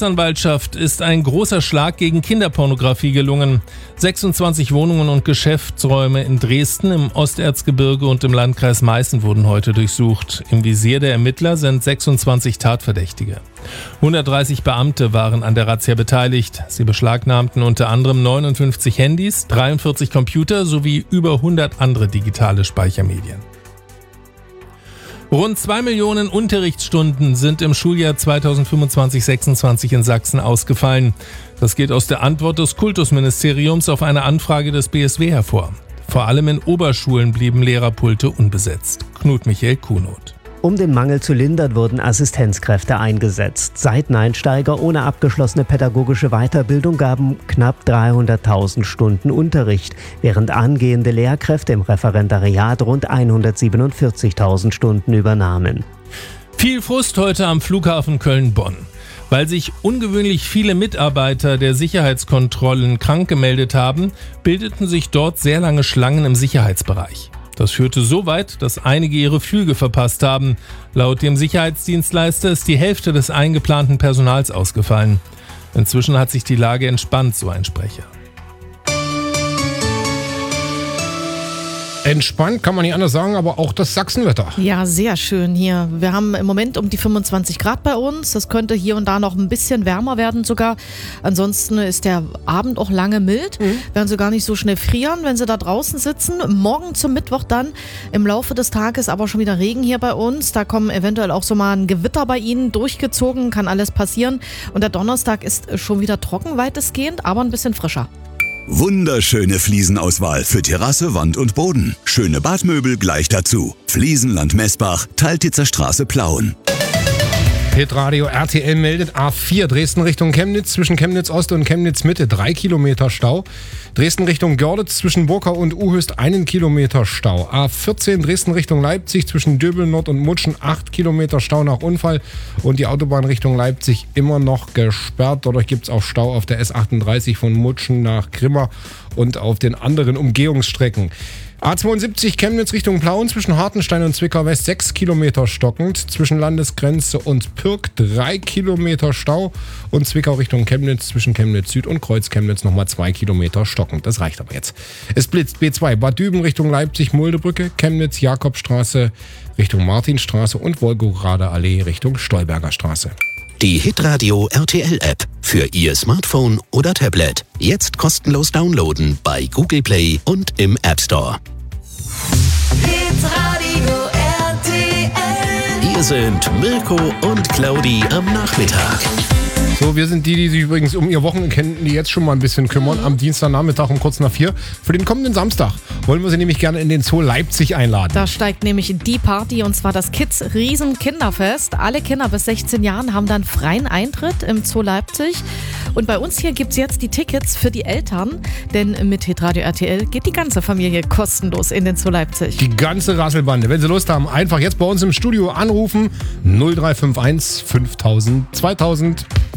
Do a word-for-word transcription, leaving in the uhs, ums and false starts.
Staatsanwaltschaft ist ein großer Schlag gegen Kinderpornografie gelungen. sechsundzwanzig Wohnungen und Geschäftsräume in Dresden, im Osterzgebirge und im Landkreis Meißen wurden heute durchsucht. Im Visier der Ermittler sind sechsundzwanzig Tatverdächtige. hundertdreißig Beamte waren an der Razzia beteiligt. Sie beschlagnahmten unter anderem neunundfünfzig Handys, dreiundvierzig Computer sowie über hundert andere digitale Speichermedien. Rund zwei Millionen Unterrichtsstunden sind im Schuljahr zweitausendfünfundzwanzig sechsundzwanzig in Sachsen ausgefallen. Das geht aus der Antwort des Kultusministeriums auf eine Anfrage des B S W hervor. Vor allem in Oberschulen blieben Lehrerpulte unbesetzt. Knut Michael Kuhnot. Um den Mangel zu lindern, wurden Assistenzkräfte eingesetzt. Seiteneinsteiger ohne abgeschlossene pädagogische Weiterbildung gaben knapp dreihunderttausend Stunden Unterricht, während angehende Lehrkräfte im Referendariat rund hundertsiebenundvierzigtausend Stunden übernahmen. Viel Frust heute am Flughafen Köln-Bonn. Weil sich ungewöhnlich viele Mitarbeiter der Sicherheitskontrollen krank gemeldet haben, bildeten sich dort sehr lange Schlangen im Sicherheitsbereich. Das führte so weit, dass einige ihre Flüge verpasst haben. Laut dem Sicherheitsdienstleister ist die Hälfte des eingeplanten Personals ausgefallen. Inzwischen hat sich die Lage entspannt, so ein Sprecher. Entspannt kann man nicht anders sagen, aber auch das Sachsenwetter. Ja, sehr schön hier. Wir haben im Moment um die fünfundzwanzig Grad bei uns. Das könnte hier und da noch ein bisschen wärmer werden sogar. Ansonsten ist der Abend auch lange mild. Mhm. Werden Sie gar nicht so schnell frieren, wenn Sie da draußen sitzen. Morgen zum Mittwoch dann im Laufe des Tages aber schon wieder Regen hier bei uns. Da kommen eventuell auch so mal ein Gewitter bei Ihnen durchgezogen. Kann alles passieren. Und der Donnerstag ist schon wieder trocken weitestgehend, aber ein bisschen frischer. Wunderschöne Fliesenauswahl für Terrasse, Wand und Boden. Schöne Badmöbel gleich dazu. Fliesenland Messbach, Taltitzer Straße Plauen. Hitradio R T L meldet A vier Dresden Richtung Chemnitz, zwischen Chemnitz Ost und Chemnitz Mitte drei Kilometer Stau. Dresden Richtung Görlitz zwischen Burkau und Uhöst einen Kilometer Stau. A vierzehn Dresden Richtung Leipzig zwischen Döbel Nord und Mutschen acht Kilometer Stau nach Unfall. Und die Autobahn Richtung Leipzig immer noch gesperrt. Dadurch gibt es auch Stau auf der S achtunddreißig von Mutschen nach Grimma und auf den anderen Umgehungsstrecken. A zweiundsiebzig Chemnitz Richtung Plauen zwischen Hartenstein und Zwickau West sechs Kilometer stockend, zwischen Landesgrenze und Pirk drei Kilometer Stau und Zwickau Richtung Chemnitz zwischen Chemnitz Süd und Kreuz Chemnitz nochmal zwei Kilometer stockend. Das reicht aber jetzt. Es blitzt B zwei Bad Düben Richtung Leipzig Muldebrücke, Chemnitz Jakobstraße Richtung Martinstraße und Wolgograder Allee Richtung Stolberger Straße. Die Hitradio R T L App für Ihr Smartphone oder Tablet. Jetzt kostenlos downloaden bei Google Play und im App Store. Hitradio R T L. Hier sind Mirko und Claudi am Nachmittag. So, wir sind die, die sich übrigens um ihr Wochenende jetzt schon mal ein bisschen kümmern. Am Dienstagnachmittag um kurz nach vier. Für den kommenden Samstag wollen wir sie nämlich gerne in den Zoo Leipzig einladen. Da steigt nämlich die Party, und zwar das Kids Riesen Kinderfest. Alle Kinder bis sechzehn Jahren haben dann freien Eintritt im Zoo Leipzig. Und bei uns hier gibt es jetzt die Tickets für die Eltern. Denn mit Hitradio R T L geht die ganze Familie kostenlos in den Zoo Leipzig. Die ganze Rasselbande. Wenn Sie Lust haben, einfach jetzt bei uns im Studio anrufen. null drei fünf eins fünftausend zweitausend.